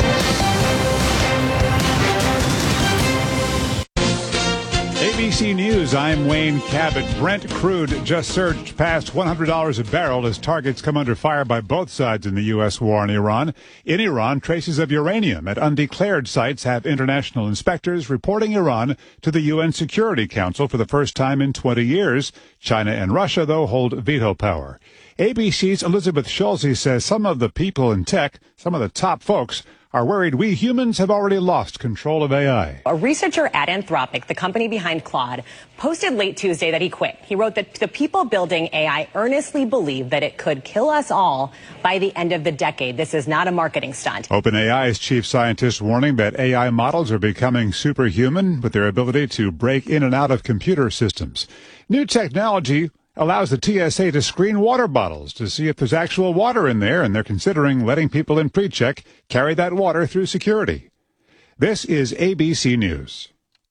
A B C News, I'm Wayne Cabot. Brent crude just surged past one hundred dollars a barrel as targets come under fire by both sides in the U S war on Iran. In Iran, traces of uranium at undeclared sites have international inspectors reporting Iran to the U N Security Council for the first time in twenty years. China and Russia, though, hold veto power. A B C's Elizabeth Schulze says some of the people in tech, some of the top folks, are worried we humans have already lost control of A I. A researcher at Anthropic, the company behind Claude, posted late Tuesday that he quit. He wrote that the people building A I earnestly believe that it could kill us all by the end of the decade. This is not a marketing stunt. OpenAI's chief scientist warning that A I models are becoming superhuman with their ability to break in and out of computer systems. New technology allows the T S A to screen water bottles to see if there's actual water in there, and they're considering letting people in pre-check carry that water through security. This is A B C News.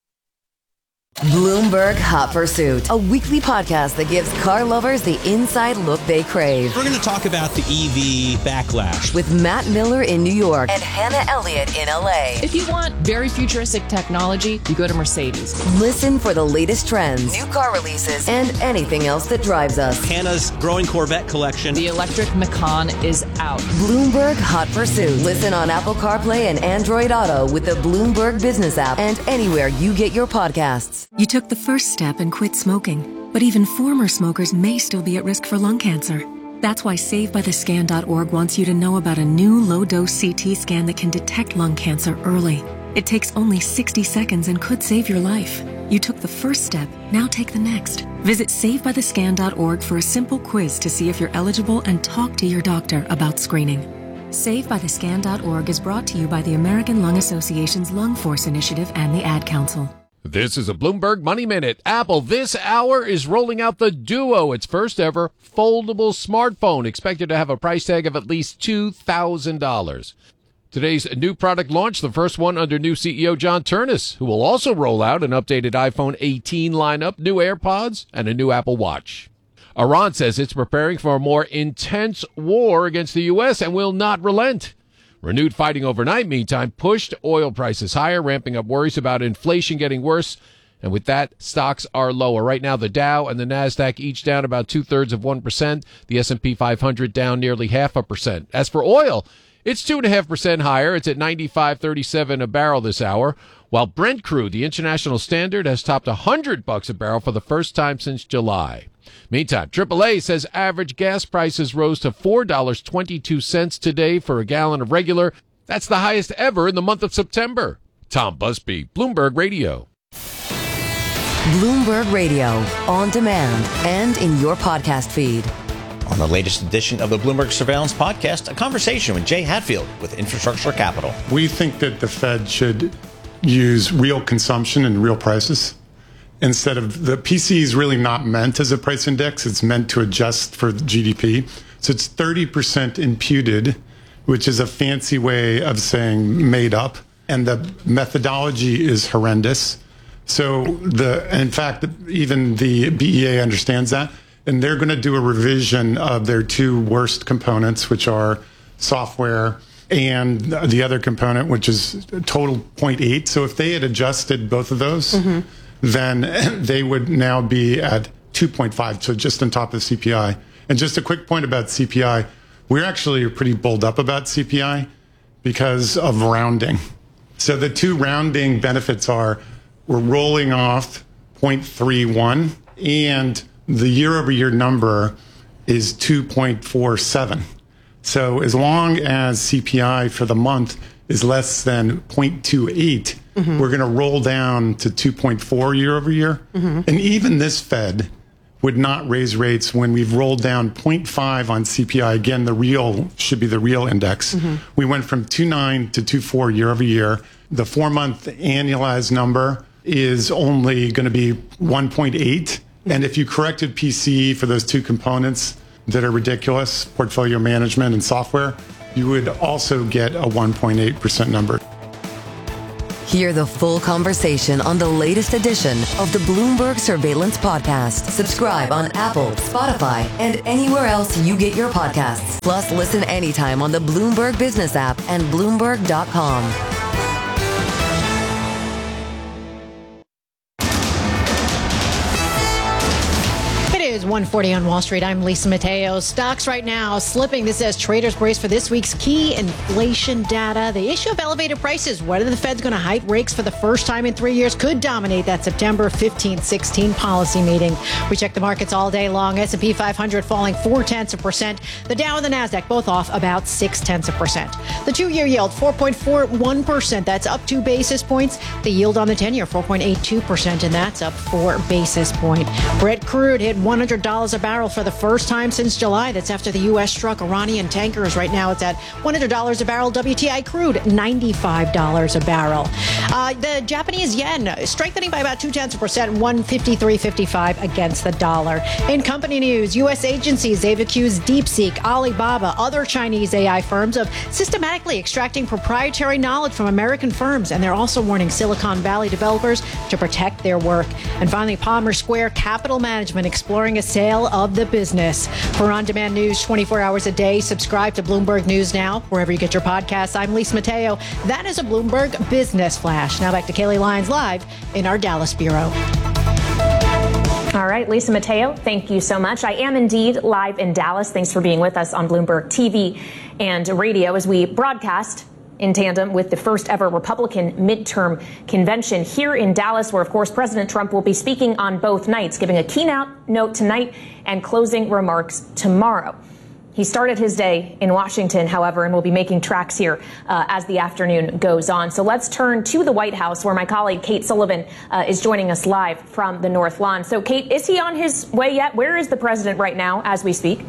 Bloomberg Hot Pursuit, a weekly podcast that gives car lovers the inside look they crave. We're going to talk about the E V backlash With Matt Miller in New York and Hannah Elliott in L A. If you want very futuristic technology, you go to Mercedes. Listen for the latest trends, new car releases, and anything else that drives us. Hannah's growing Corvette collection. The electric Macan is out. Bloomberg Hot Pursuit. Listen on Apple CarPlay and Android Auto with the Bloomberg Business app and anywhere you get your podcasts. You took the first step and quit smoking, but even former smokers may still be at risk for lung cancer. That's why Save By The Scan dot org wants you to know about a new low-dose C T scan that can detect lung cancer early. It takes only sixty seconds and could save your life. You took the first step, now take the next. Visit Save By The Scan dot org for a simple quiz to see if you're eligible and talk to your doctor about screening. Save By The Scan dot org is brought to you by the American Lung Association's Lung Force Initiative and the Ad Council. This is a Bloomberg Money Minute. Apple this hour is rolling out the Duo, its first ever foldable smartphone, expected to have a price tag of at least two thousand dollars. Today's new product launch, the first one under new C E O John Ternus, who will also roll out an updated iPhone eighteen lineup, new AirPods, and a new Apple Watch. Iran says it's preparing for a more intense war against the U S and will not relent. Renewed fighting overnight, meantime, pushed oil prices higher, ramping up worries about inflation getting worse. And with that, stocks are lower. Right now, the Dow and the NASDAQ each down about two-thirds of one percent. The S and P five hundred down nearly half a percent. As for oil, it's two point five percent higher. It's at ninety-five thirty-seven a barrel this hour, while Brent crude, the international standard, has topped one hundred bucks a barrel for the first time since July. Meantime, triple A says average gas prices rose to four dollars and twenty-two cents today for a gallon of regular. That's the highest ever in the month of September. Tom Busby, Bloomberg Radio. Bloomberg Radio, on demand and in your podcast feed. On the latest edition of the Bloomberg Surveillance Podcast, a conversation with Jay Hatfield with Infrastructure Capital. We think that the Fed should use real consumption and real prices. Instead of the P C is really not meant as a price index. It's meant to adjust for G D P. So it's thirty percent imputed, which is a fancy way of saying made up. And the methodology is horrendous. So the, in fact, even the B E A understands that. And they're going to do a revision of their two worst components, which are software and the other component, which is total zero point eight. So if they had adjusted both of those, mm-hmm. then they would now be at two point five, so just on top of C P I. And just a quick point about C P I, we're actually pretty bulled up about C P I because of rounding. So the two rounding benefits are we're rolling off zero point three one, and the year-over-year number is two point four seven. So as long as C P I for the month is less than zero point two eight, mm-hmm. we're going to roll down to two point four year over year. Mm-hmm. And even this Fed, would not raise rates when we've rolled down zero point five on C P I. Again, the real should be the real index. Mm-hmm. We went from two point nine to two point four year over year. The four-month annualized number is only going to be one point eight. And if you corrected P C E for those two components that are ridiculous, portfolio management and software, you would also get a one point eight percent number. Hear the full conversation on the latest edition of the Bloomberg Surveillance Podcast. Subscribe on Apple, Spotify, and anywhere else you get your podcasts. Plus, listen anytime on the Bloomberg Business app and Bloomberg dot com. It is one forty on Wall Street. I'm Lisa Mateo. Stocks right now slipping. This says traders brace for this week's key inflation data. The issue of elevated prices, whether the Fed's going to hike rates for the first time in three years, could dominate that September fifteenth, sixteenth policy meeting. We check the markets all day long. S and P five hundred falling four tenths of percent. The Dow and the Nasdaq both off about six tenths of percent. The two-year yield four point four one percent. That's up two basis points. The yield on the ten-year four point eight two percent, and that's up four basis points. Brent crude hit one hundred dollars a barrel for the first time since July. That's after the U S struck Iranian tankers. Right now it's at one hundred dollars a barrel. W T I crude ninety-five dollars a barrel. Uh, the Japanese yen strengthening by about two tenths of percent, one fifty-three fifty-five against the dollar. In company news, U S agencies, they've accused DeepSeek, Alibaba, other Chinese A I firms of systematically extracting proprietary knowledge from American firms, and they're also warning Silicon Valley developers to protect their work. And finally, Palmer Square Capital Management exploring a sale of the business. For on-demand news twenty-four hours a day, subscribe to Bloomberg News Now, wherever you get your podcasts. I'm Lisa Mateo. That is a Bloomberg Business Flash. Now back to Kaylee Lyons live in our Dallas bureau. All right, Lisa Mateo, thank you so much. I am indeed live in Dallas. Thanks for being with us on Bloomberg T V and radio as we broadcast in tandem with the first ever Republican midterm convention here in Dallas, where, of course, President Trump will be speaking on both nights, giving a keynote note tonight and closing remarks tomorrow. He started his day in Washington, however, and will be making tracks here uh, as the afternoon goes on. So let's turn to the White House, where my colleague Kate Sullivan uh, is joining us live from the North Lawn. So, Kate, is he on his way yet? Where is the president right now as we speak?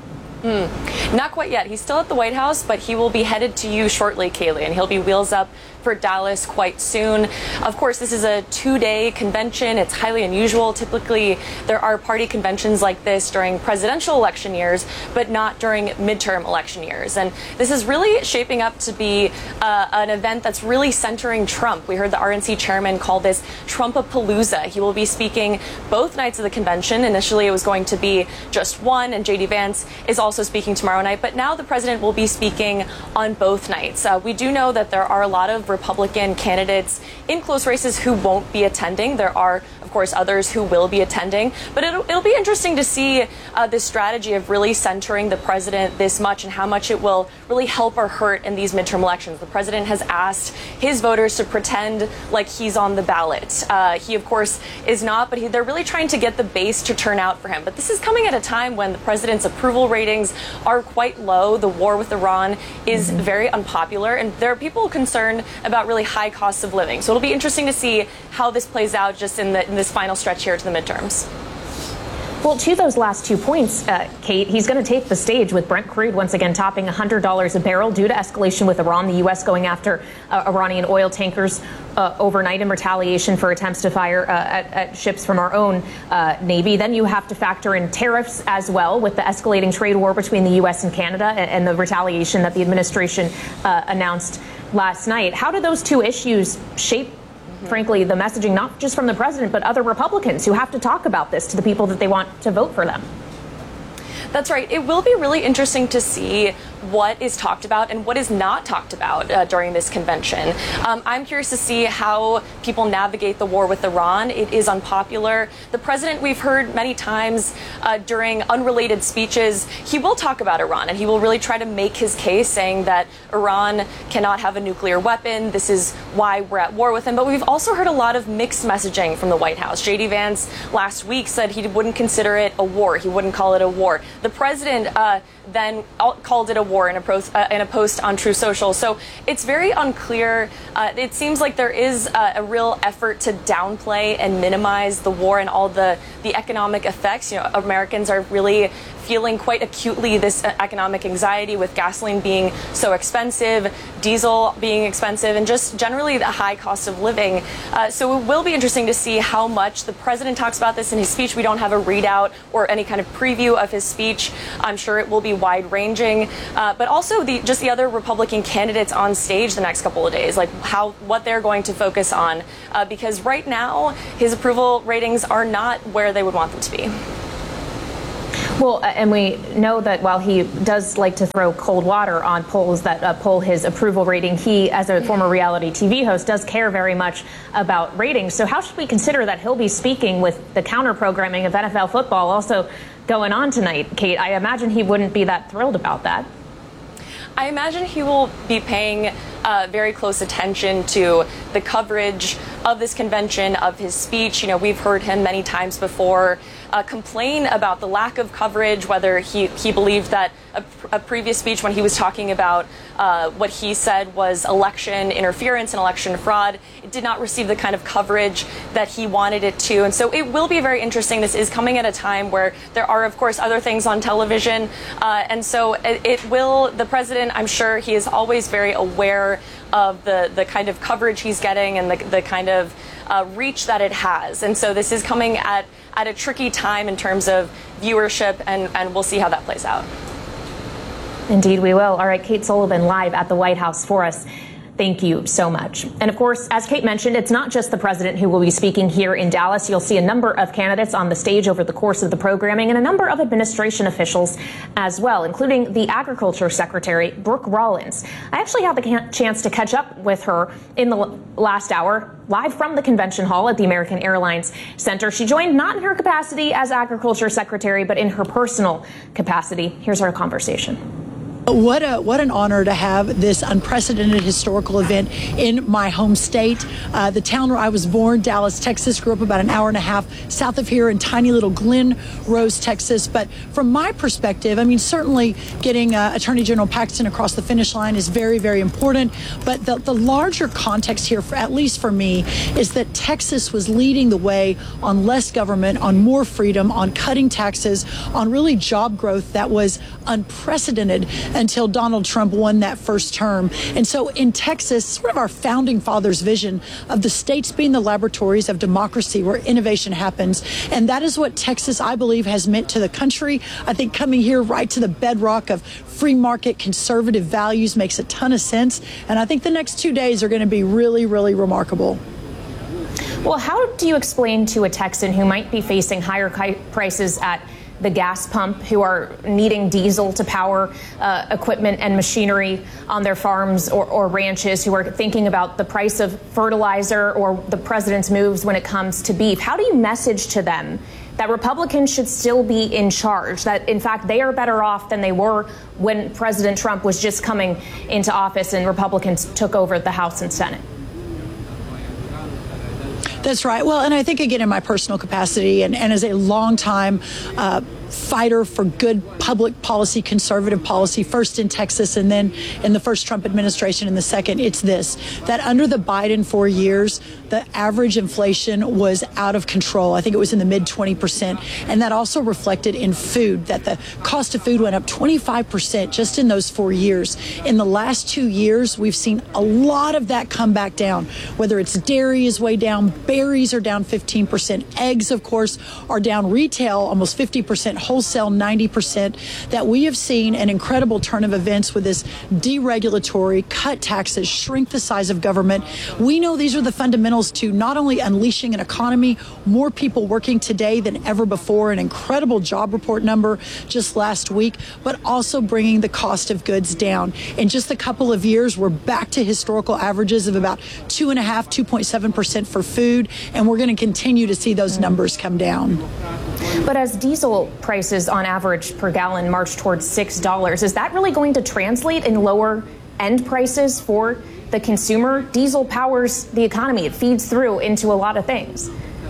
Mm, not quite yet. He's still at the White House, but he will be headed to you shortly, Kaylee, and he'll be wheels up for Dallas quite soon. Of course, this is a two-day convention. It's highly unusual. Typically, there are party conventions like this during presidential election years, but not during midterm election years. And this is really shaping up to be uh, an event that's really centering Trump. We heard the R N C chairman call this Trumpapalooza. He will be speaking both nights of the convention. Initially, it was going to be just one, and J D Vance is also speaking tomorrow night. But now the president will be speaking on both nights. Uh, we do know that there are a lot of Republican candidates in close races who won't be attending. There are, of course, others who will be attending. But it'll, it'll be interesting to see uh, this strategy of really centering the president this much and how much it will really help or hurt in these midterm elections. The president has asked his voters to pretend like he's on the ballot. Uh, he, of course, is not, but he, they're really trying to get the base to turn out for him. But this is coming at a time when the president's approval ratings are quite low. The war with Iran is mm-hmm. very unpopular, and there are people concerned about really high costs of living. So it'll be interesting to see how this plays out just in, the, in this final stretch here to the midterms. Well, to those last two points, uh, Kate, he's going to take the stage with Brent crude once again topping one hundred dollars a barrel due to escalation with Iran, the U S going after uh, Iranian oil tankers uh, overnight in retaliation for attempts to fire uh, at, at ships from our own uh, Navy. Then you have to factor in tariffs as well with the escalating trade war between the U S and Canada and, and the retaliation that the administration uh, announced last night. How do those two issues shape, mm-hmm. frankly, the messaging, not just from the president, but other Republicans who have to talk about this to the people that they want to vote for them? That's right. It will be really interesting to see what is talked about and what is not talked about uh, during this convention. Um, I'm curious to see how people navigate the war with Iran. It is unpopular. The president, we've heard many times uh, during unrelated speeches, he will talk about Iran and he will really try to make his case, saying that Iran cannot have a nuclear weapon. This is why we're at war with him. But we've also heard a lot of mixed messaging from the White House. J D Vance last week said he wouldn't consider it a war. He wouldn't call it a war. The president uh, then called it a war in a, post, uh, in a post on Truth Social. So it's very unclear. Uh, it seems like there is a, a real effort to downplay and minimize the war and all the, the economic effects. You know, Americans are really feeling quite acutely this economic anxiety with gasoline being so expensive, diesel being expensive, and just generally the high cost of living. Uh, so it will be interesting to see how much the president talks about this in his speech. We don't have a readout or any kind of preview of his speech. I'm sure it will be wide-ranging, uh, but also the just the other Republican candidates on stage the next couple of days, like how what they're going to focus on, uh, because right now his approval ratings are not where they would want them to be. Well, and we know that while he does like to throw cold water on polls that uh, poll his approval rating, he, as a former reality T V host, does care very much about ratings. So how should we consider that he'll be speaking with the counter-programming of N F L football also going on tonight, Kate? I imagine he wouldn't be that thrilled about that. I imagine he will be paying uh, very close attention to the coverage of this convention, of his speech. You know, we've heard him many times before uh, complain about the lack of coverage, whether he, he believed that a, a previous speech when he was talking about uh, what he said was election interference and election fraud, it did not receive the kind of coverage that he wanted it to. And so it will be very interesting. This is coming at a time where there are, of course, other things on television. Uh, and so it, it will, the president, I'm sure he is always very aware of the, the kind of coverage he's getting and the, the kind of uh, reach that it has. And so this is coming at, at a tricky time in terms of viewership, and, and we'll see how that plays out. Indeed, we will. All right, Kate Sullivan live at the White House for us. Thank you so much. And of course, as Kate mentioned, it's not just the president who will be speaking here in Dallas. You'll see a number of candidates on the stage over the course of the programming, and a number of administration officials as well, including the Agriculture Secretary, Brooke Rollins. I actually had the chance to catch up with her in the last hour, live from the convention hall at the American Airlines Center. She joined not in her capacity as Agriculture Secretary, but in her personal capacity. Here's our conversation. What a what an honor to have this unprecedented historical event in my home state. Uh, the town where I was born, Dallas, Texas, grew up about an hour and a half south of here in tiny little Glen Rose, Texas. But from my perspective, I mean, certainly getting uh, Attorney General Paxton across the finish line is very, very important. But the, the larger context here, for, at least for me, is that Texas was leading the way on less government, on more freedom, on cutting taxes, on really job growth that was unprecedented until Donald Trump won that first term. And so in Texas, sort of our founding fathers' vision of the states being the laboratories of democracy where innovation happens. And that is what Texas, I believe, has meant to the country. I think coming here right to the bedrock of free market conservative values makes a ton of sense. And I think the next two days are going to be really, really remarkable. Well, how do you explain to a Texan who might be facing higher prices at the gas pump, who are needing diesel to power uh, equipment and machinery on their farms or, or ranches, who are thinking about the price of fertilizer or the president's moves when it comes to beef? How do you message to them that Republicans should still be in charge, that in fact they are better off than they were when President Trump was just coming into office and Republicans took over the House and Senate? That's right. Well, and I think, again, in my personal capacity and, and as a longtime uh, fighter for good public policy, conservative policy, first in Texas and then in the first Trump administration in the second, it's this, that under the Biden four years, the average inflation was out of control. I think it was in the mid twenty percent. And that also reflected in food, that the cost of food went up twenty-five percent just in those four years. In the last two years, we've seen a lot of that come back down, whether it's dairy is way down, berries are down fifteen percent, eggs, of course, are down, retail almost fifty percent, wholesale ninety percent, that we have seen an incredible turn of events with this deregulatory, cut taxes, shrink the size of government. We know these are the fundamentals to not only unleashing an economy, more people working today than ever before, an incredible job report number just last week, but also bringing the cost of goods down. In just a couple of years, we're back to historical averages of about two and a half, two point seven percent for food, and we're going to continue to see those numbers come down. But as diesel prices on average per gallon march towards six dollars, is that really going to translate in lower end prices for the consumer? Diesel powers the economy. It feeds through into a lot of things.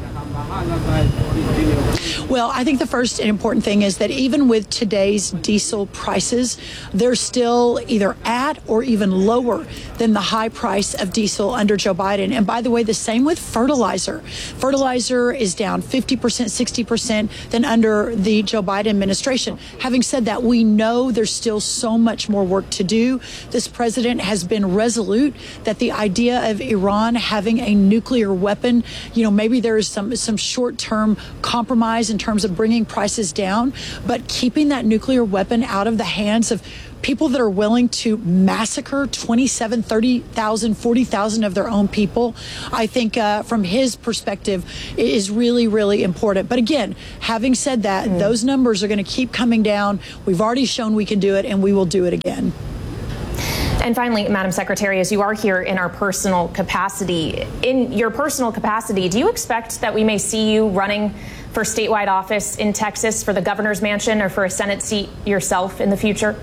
Well, I think the first and important thing is that even with today's diesel prices, they're still either at or even lower than the high price of diesel under Joe Biden. And by the way, the same with fertilizer. Fertilizer is down fifty percent, sixty percent than under the Joe Biden administration. Having said that, we know there's still so much more work to do. This president has been resolute that the idea of Iran having a nuclear weapon, you know, maybe there is some, some short-term compromise in terms of bringing prices down, but keeping that nuclear weapon out of the hands of people that are willing to massacre twenty-seven, thirty thousand, forty thousand of their own people, I think uh, from his perspective is really, really important. But again, having said that, mm. those numbers are going to keep coming down. We've already shown we can do it, and we will do it again. And finally, Madam Secretary, as you are here in our personal capacity, in your personal capacity, do you expect that we may see you running for statewide office in Texas for the governor's mansion or for a Senate seat yourself in the future?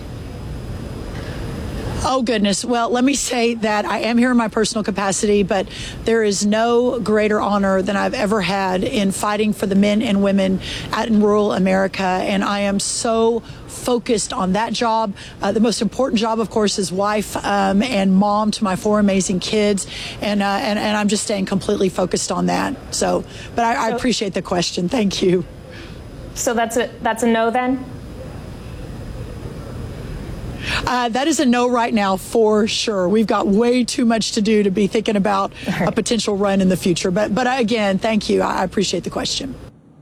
Oh, goodness. Well, let me say that I am here in my personal capacity, but there is no greater honor than I've ever had in fighting for the men and women out in rural America. And I am so focused on that job. Uh, the most important job, of course, is wife um, and mom to my four amazing kids. And, uh, and, and I'm just staying completely focused on that. So, but I, I appreciate the question. Thank you. So that's a, that's a no then? Uh, that is a no right now for sure. We've got way too much to do to be thinking about a potential run in the future. But but again, thank you. I appreciate the question.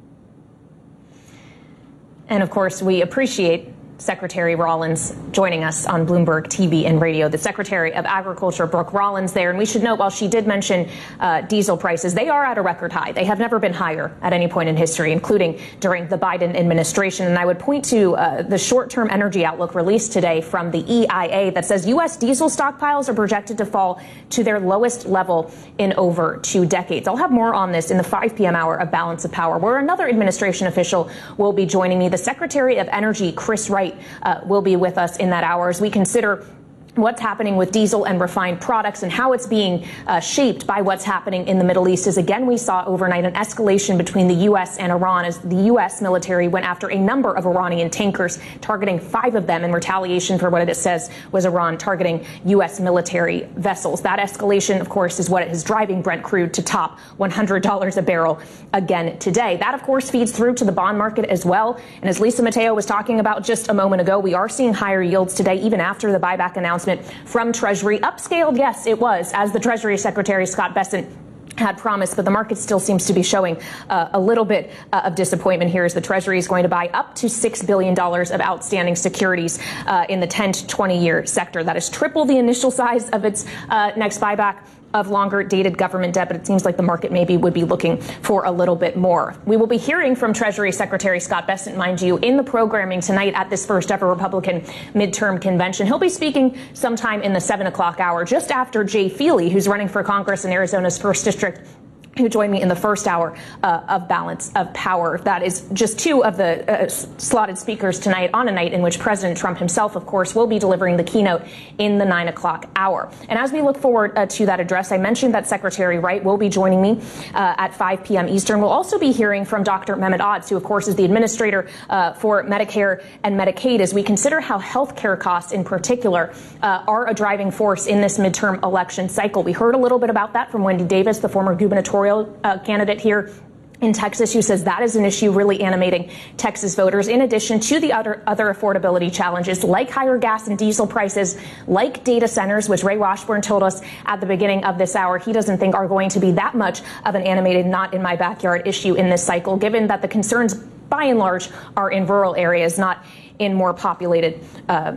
And of course, we appreciate Secretary Rollins joining us on Bloomberg T V and radio. The Secretary of Agriculture, Brooke Rollins, there. And we should note, while she did mention uh, diesel prices, they are at a record high. They have never been higher at any point in history, including during the Biden administration. And I would point to uh, the short-term energy outlook released today from the E I A that says U S diesel stockpiles are projected to fall to their lowest level in over two decades. I'll have more on this in the five p.m. hour of Balance of Power, where another administration official will be joining me. The Secretary of Energy, Chris Wright, Uh, will be with us in that hour as we consider what's happening with diesel and refined products and how it's being uh, shaped by what's happening in the Middle East. As again, we saw overnight an escalation between the U S and Iran as the U S military went after a number of Iranian tankers, targeting five of them in retaliation for what it says was Iran targeting U S military vessels. That escalation, of course, is what is driving Brent crude to top one hundred dollars a barrel again today. That, of course, feeds through to the bond market as well. And as Lisa Mateo was talking about just a moment ago, we are seeing higher yields today, even after the buyback announcement from Treasury. Upscaled, yes, it was, as the Treasury Secretary Scott Bessent had promised, but the market still seems to be showing uh, a little bit uh, of disappointment here as the Treasury is going to buy up to six billion dollars of outstanding securities uh, in the ten to twenty year sector. That is triple the initial size of its uh, next buyback of longer dated government debt, but it seems like the market maybe would be looking for a little bit more. We will be hearing from Treasury Secretary Scott Bessent, mind you, in the programming tonight at this first ever Republican midterm convention. He'll be speaking sometime in the seven o'clock hour, just after Jay Feely, who's running for Congress in Arizona's first district, who joined me in the first hour uh, of Balance of Power. That is just two of the uh, slotted speakers tonight on a night in which President Trump himself, of course, will be delivering the keynote in the nine o'clock hour. And as we look forward uh, to that address, I mentioned that Secretary Wright will be joining me uh, at five p.m. Eastern. We'll also be hearing from Doctor Mehmet Oz, who, of course, is the administrator uh, for Medicare and Medicaid, as we consider how health care costs in particular uh, are a driving force in this midterm election cycle. We heard a little bit about that from Wendy Davis, the former gubernatorial Uh, candidate here in Texas, who says that is an issue really animating Texas voters, in addition to the other other affordability challenges like higher gas and diesel prices, like data centers, which Ray Washburn told us at the beginning of this hour he doesn't think are going to be that much of an animated, not in my backyard issue in this cycle, given that the concerns by and large are in rural areas, not in more populated uh,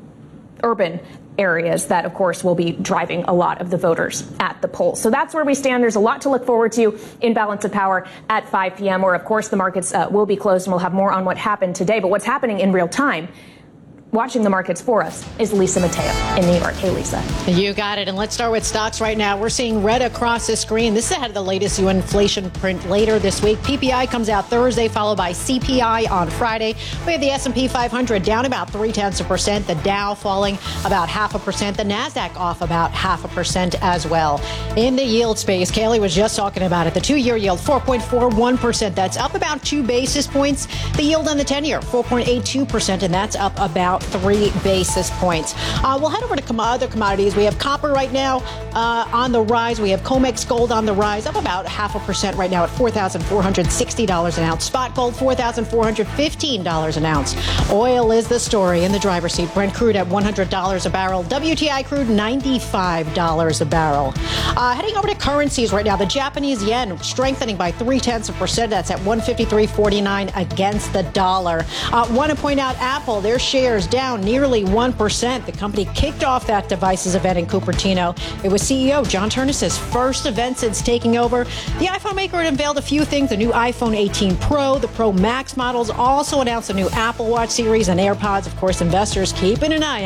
urban areas that, of course, will be driving a lot of the voters at the polls. So that's where we stand. There's a lot to look forward to in Balance of Power at five p.m., where, of course, the markets uh, will be closed, and we'll have more on what happened today. But what's happening in real time watching the markets for us is Lisa Mateo in New York. Hey, Lisa. You got it. And let's start with stocks right now. We're seeing red across the screen. This is ahead of the latest U N inflation print later this week. P P I comes out Thursday, followed by C P I on Friday. We have the S and P five hundred down about three tenths of a percent. The Dow falling about half a percent. The NASDAQ off about half a percent as well. In the yield space, Kaylee was just talking about it. The two-year yield, four point four one percent. That's up about two basis points. The yield on the ten-year, four point eight two percent, and that's up about three basis points. Uh, we'll head over to com- other commodities. We have copper right now uh, on the rise. We have COMEX gold on the rise, up about half a percent right now at four thousand four hundred sixty dollars an ounce. Spot gold, four thousand four hundred fifteen dollars an ounce. Oil is the story in the driver's seat. Brent crude at one hundred dollars a barrel. W T I crude, ninety-five dollars a barrel. Uh, heading over to currencies right now. The Japanese yen strengthening by three tenths of a percent. That's at one fifty-three forty-nine against the dollar. Uh, want to point out Apple, their shares down nearly one percent. The company kicked off that devices event in Cupertino. It was C E O John Ternus's first event since taking over. The iPhone maker had unveiled a few things, the new iPhone eighteen Pro, the Pro Max models, also announced a new Apple Watch series and AirPods. Of course, investors keeping an eye